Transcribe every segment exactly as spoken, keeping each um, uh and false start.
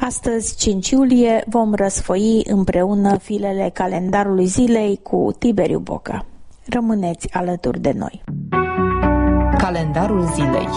Astăzi, cinci iulie, vom răsfoi împreună filele calendarului zilei cu Tiberiu Boca. Rămâneți alături de noi! Calendarul zilei.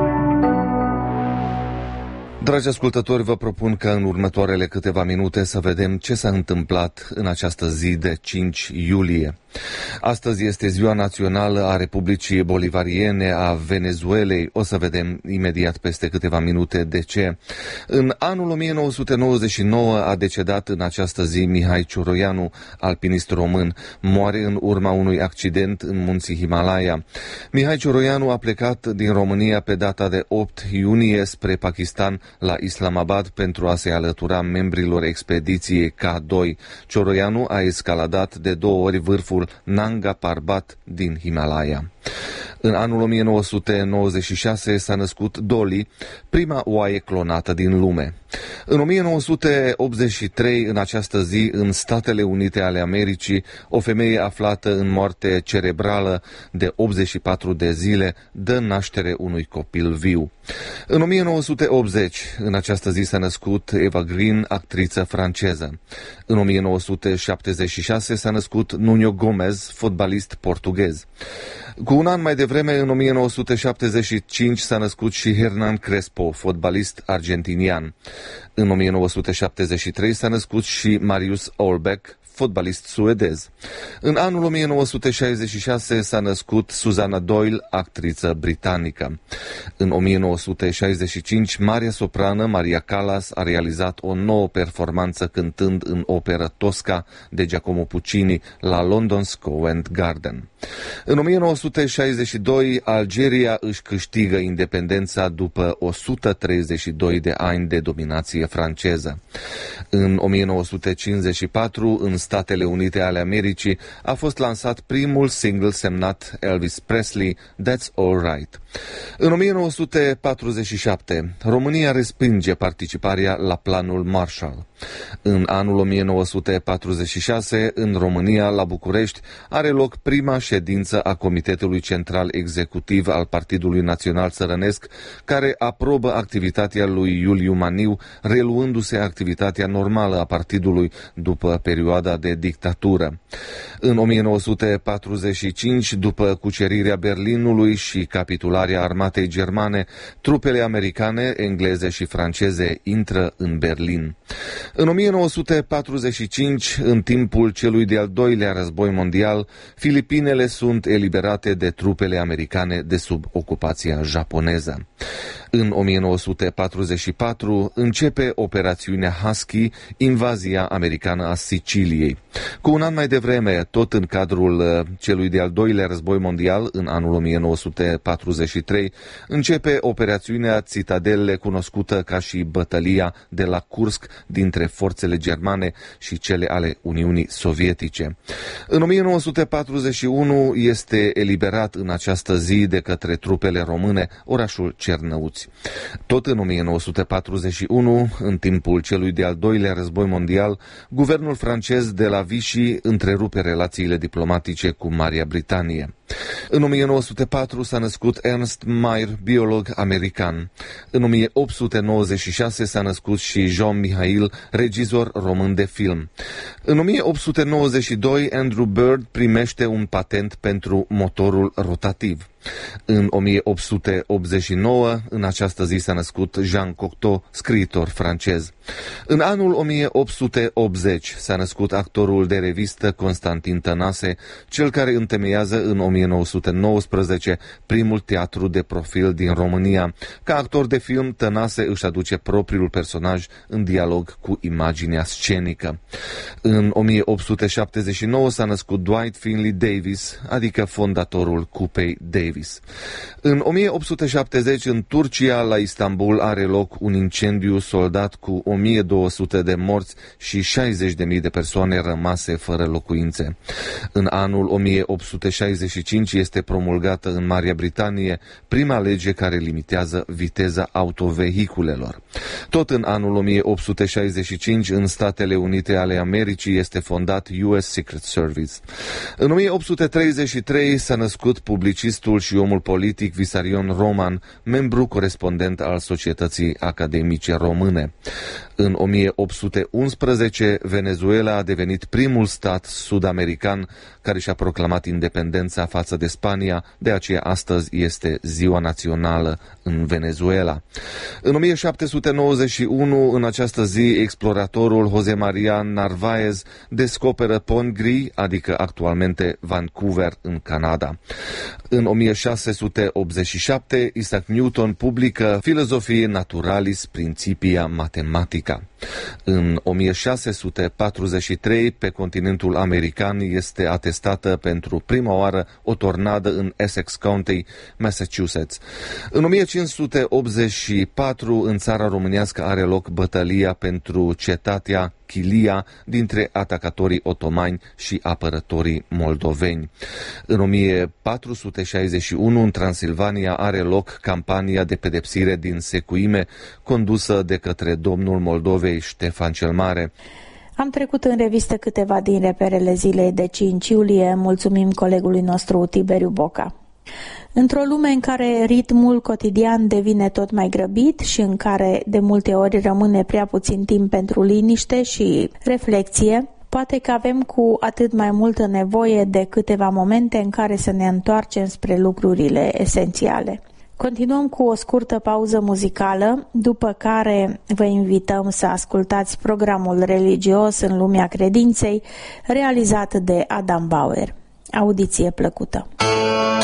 Dragi ascultători, vă propun ca în următoarele câteva minute să vedem ce s-a întâmplat în această zi de cinci iulie. Astăzi este ziua națională a Republicii Bolivariene a Venezuelei. O să vedem imediat peste câteva minute de ce. În anul o mie nouă sute nouăzeci și nouă a decedat în această zi Mihai Cioroianu, alpinist român. Moare în urma unui accident în munții Himalaya. Mihai Cioroianu a plecat din România pe data de opt iunie spre Pakistan la Islamabad pentru a se alătura membrilor expediției K doi. Cioroianu a escaladat de două ori vârful Nanga Parbat din Himalaya. În anul o mie nouă sute nouăzeci și șase s-a născut Dolly, prima oaie clonată din lume. În o mie nouă sute optzeci și trei, în această zi, în Statele Unite ale Americii, o femeie aflată în moarte cerebrală de optzeci și patru de zile dă naștere unui copil viu. În o mie nouă sute optzeci, în această zi s-a născut Eva Green, actriță franceză. În o mie nouă sute șaptezeci și șase s-a născut Nuno Gomes, fotbalist portughez. Cu un an mai devreme, în o mie nouă sute șaptezeci și cinci, s-a născut și Hernan Crespo, fotbalist argentinian. În o mie nouă sute șaptezeci și trei s-a născut și Marius Olbeck, fotbalist suedez. În anul o mie nouă sute șaizeci și șase s-a născut Susanna Doyle, actriță britanică. În o mie nouă sute șaizeci și cinci, marea soprană Maria Callas a realizat o nouă performanță cântând în opera Tosca de Giacomo Puccini la London's Covent Garden. În o mie nouă sute șaizeci și doi, Algeria își câștigă independența după o sută treizeci și doi de ani de dominație franceză. În o mie nouă sute cincizeci și patru, în Statele Unite ale Americii, a fost lansat primul single semnat Elvis Presley, That's All Right. În o mie nouă sute patruzeci și șapte, România respinge participarea la planul Marshall. În anul o mie nouă sute patruzeci și șase, în România, la București, are loc prima ședință a Comitetului Central Executiv al Partidului Național Țărănesc, care aprobă activitatea lui Iuliu Maniu, reluându-se activitatea normală a partidului după perioada de dictatură. În o mie nouă sute patruzeci și cinci, după cucerirea Berlinului și capitularea armatei germane, trupele americane, engleze și franceze intră în Berlin. În o mie nouă sute patruzeci și cinci, în timpul celui de-al doilea război mondial, Filipinele sunt eliberate de trupele americane de sub ocupația japoneză. În o mie nouă sute patruzeci și patru începe operațiunea Husky, invazia americană a Siciliei. Cu un an mai devreme, tot în cadrul celui de-al doilea război mondial, în anul o mie nouă sute patruzeci și trei, începe operațiunea Citadelle, cunoscută ca și Bătălia de la Kursk, dintre forțele germane și cele ale Uniunii Sovietice. În o mie nouă sute patruzeci și unu este eliberat în această zi de către trupele române orașul Cernăuți. Tot în o mie nouă sute patruzeci și unu, în timpul celui de-al doilea război mondial, guvernul francez de la Vichy întrerupe relațiile diplomatice cu Marea Britanie. În o mie nouă sute patru s-a născut Ernst Mayr, biolog american. În o mie opt sute nouăzeci și șase s-a născut și Jean Mihail, regizor român de film. În o mie opt sute nouăzeci și doi, Andrew Bird primește un patent pentru motorul rotativ. În o mie opt sute optzeci și nouă, în această zi s-a născut Jean Cocteau, scriitor francez. În anul o mie opt sute optzeci s-a născut actorul de revistă Constantin Tănase, cel care întemeiază în o mie nouă sute nouăsprezece primul teatru de profil din România. Ca actor de film, Tănase își aduce propriul personaj în dialog cu imaginea scenică. În o mie opt sute șaptezeci și nouă s-a născut Dwight Finley Davis, adică fondatorul Cupei Davis. În o mie opt sute șaptezeci, în Turcia, la Istanbul, are loc un incendiu soldat cu o mie două sute de morți și șaizeci de mii de persoane rămase fără locuințe. În anul o mie opt sute șaizeci și cinci este promulgată în Marea Britanie prima lege care limitează viteza autovehiculelor. Tot în anul o mie opt sute șaizeci și cinci, în Statele Unite ale Americii, este fondat U S Secret Service. În o mie opt sute treizeci și trei s-a născut publicistul și omul politic Vissarion Roman, membru corespondent al Societății Academice Române. În o mie opt sute unsprezece, Venezuela a devenit primul stat sud-american care și-a proclamat independența față de Spania, de aceea astăzi este Ziua Națională în Venezuela. În o mie șapte sute nouăzeci și unu, în această zi, exploratorul José María Narváez descoperă Pont Gris, adică actualmente Vancouver, în Canada. În o mie șase sute optzeci și șapte, Isaac Newton publică Philosophiae Naturalis Principia Mathematica. În o mie șase sute patruzeci și trei, pe continentul american, este atestată pentru prima oară o tornadă în Essex County, Massachusetts. În o mie cinci sute optzeci și patru, în țara românească, are loc bătălia pentru cetatea Chilia dintre atacatorii otomani și apărătorii moldoveni. În o mie patru sute șaizeci și unu, în Transilvania, are loc campania de pedepsire din secuime, condusă de către domnul Moldovei Ștefan cel Mare. Am trecut în revistă câteva din reperele zilei de cinci iulie. Mulțumim colegului nostru Tiberiu Boca. Într-o lume în care ritmul cotidian devine tot mai grăbit și în care de multe ori rămâne prea puțin timp pentru liniște și reflexie, poate că avem cu atât mai multă nevoie de câteva momente în care să ne întoarcem spre lucrurile esențiale. Continuăm cu o scurtă pauză muzicală, după care vă invităm să ascultați programul religios în lumea credinței, realizat de Adam Bauer. Audiție plăcută!